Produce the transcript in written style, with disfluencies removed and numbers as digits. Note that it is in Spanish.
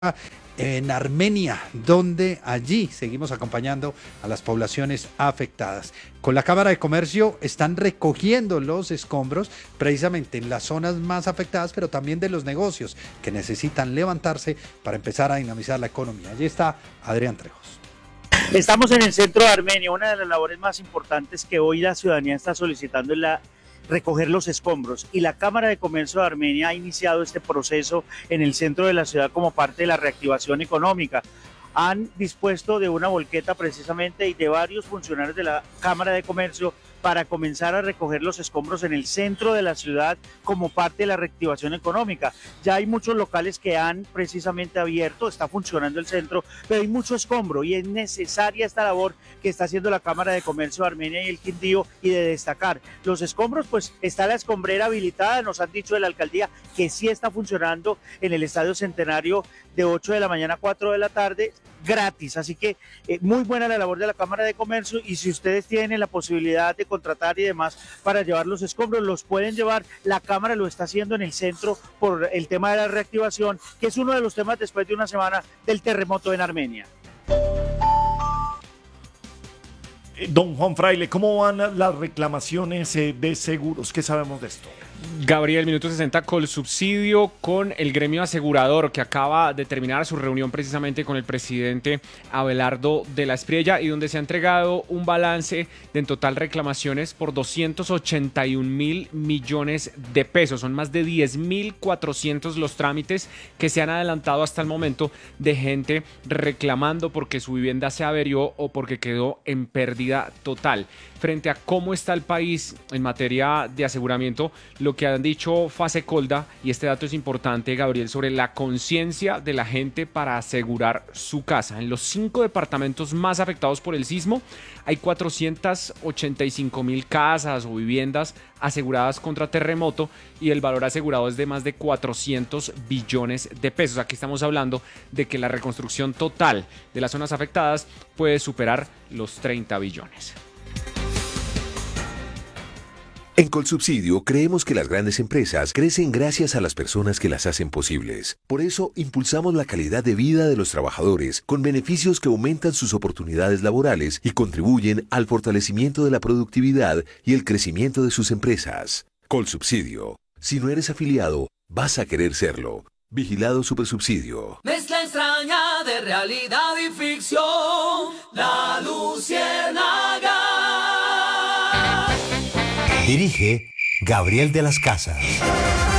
en Armenia, donde allí seguimos acompañando a las poblaciones afectadas. Con la Cámara de Comercio están recogiendo los escombros precisamente en las zonas más afectadas, pero también de los negocios que necesitan levantarse para empezar a dinamizar la economía. Allí está Adrián Trejos. Estamos en el centro de Armenia. Una de las labores más importantes que hoy la ciudadanía está solicitando es recoger los escombros, y la Cámara de Comercio de Armenia ha iniciado este proceso en el centro de la ciudad como parte de la reactivación económica. Han dispuesto de una volqueta precisamente y de varios funcionarios de la Cámara de Comercio para comenzar a recoger los escombros en el centro de la ciudad como parte de la reactivación económica. Ya hay muchos locales que han precisamente abierto, está funcionando el centro, pero hay mucho escombro y es necesaria esta labor que está haciendo la Cámara de Comercio de Armenia y el Quindío, y de destacar los escombros. Pues está la escombrera habilitada, nos han dicho de la alcaldía que sí está funcionando en el Estadio Centenario de 8 de la mañana a 4 de la tarde, gratis. Así que muy buena la labor de la Cámara de Comercio, y si ustedes tienen la posibilidad de contratar y demás para llevar los escombros, los pueden llevar. La Cámara lo está haciendo en el centro por el tema de la reactivación, que es uno de los temas después de una semana del terremoto en Armenia. Don Juan Fraile, ¿cómo van las reclamaciones de seguros? ¿Qué sabemos de esto? Gabriel, minuto 60, Colsubsidio con el gremio asegurador, que acaba de terminar su reunión precisamente con el presidente Abelardo de la Espriella, y donde se ha entregado un balance de en total reclamaciones por 281.000 millones de pesos. Son más de 10.400 los trámites que se han adelantado hasta el momento de gente reclamando porque su vivienda se averió o porque quedó en pérdida total. Frente a cómo está el país en materia de aseguramiento, lo que han dicho Fasecolda, y este dato es importante, Gabriel, sobre la conciencia de la gente para asegurar su casa. En los 5 departamentos más afectados por el sismo, hay 485.000 casas o viviendas aseguradas contra terremoto, y el valor asegurado es de más de 400 billones de pesos. Aquí estamos hablando de que la reconstrucción total de las zonas afectadas puede superar los 30 billones. En Colsubsidio creemos que las grandes empresas crecen gracias a las personas que las hacen posibles. Por eso impulsamos la calidad de vida de los trabajadores con beneficios que aumentan sus oportunidades laborales y contribuyen al fortalecimiento de la productividad y el crecimiento de sus empresas. Colsubsidio. Si no eres afiliado, vas a querer serlo. Vigilado Supersubsidio. Mezcla extraña de realidad y ficción. La Luciérnaga. Dirige Gabriel de las Casas.